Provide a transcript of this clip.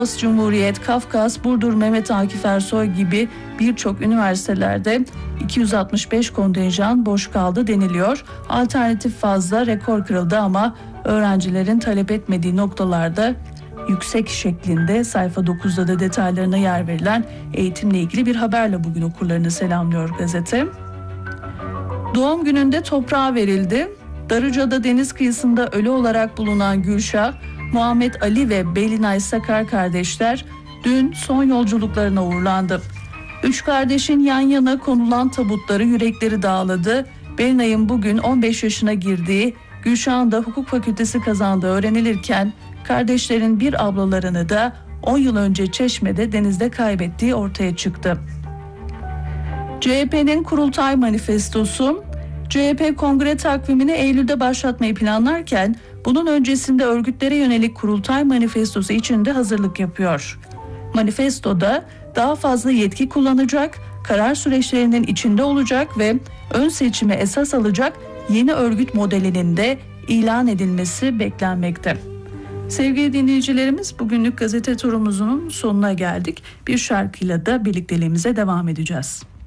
Cumhuriyet, Kafkas, Burdur Mehmet Akif Ersoy gibi birçok üniversitelerde 265 kontenjan boş kaldı deniliyor. Alternatif fazla, rekor kırıldı ama öğrencilerin talep etmediği noktalarda yüksek şeklinde. Sayfa 9'da da detaylarına yer verilen eğitimle ilgili bir haberle bugün okurlarını selamlıyor gazete. Doğum gününde toprağa verildi. Darıca'da deniz kıyısında ölü olarak bulunan Gülşah, Muhammed Ali ve Belinay Sakar kardeşler dün son yolculuklarına uğurlandı. Üç kardeşin yan yana konulan tabutları yürekleri dağladı. Belinay'ın bugün 15 yaşına girdiği, Gülşah'ın da hukuk fakültesi kazandığı öğrenilirken kardeşlerin bir ablalarını da 10 yıl önce Çeşme'de denizde kaybettiği ortaya çıktı. CHP'nin kurultay manifestosu. CHP kongre takvimini Eylül'de başlatmayı planlarken bunun öncesinde örgütlere yönelik kurultay manifestosu için de hazırlık yapıyor. Manifestoda daha fazla yetki kullanacak, karar süreçlerinin içinde olacak ve ön seçime esas alacak yeni örgüt modelinin de ilan edilmesi beklenmekte. Sevgili dinleyicilerimiz, bugünlük gazete turumuzun sonuna geldik. Bir şarkıyla da birlikteliğimize devam edeceğiz.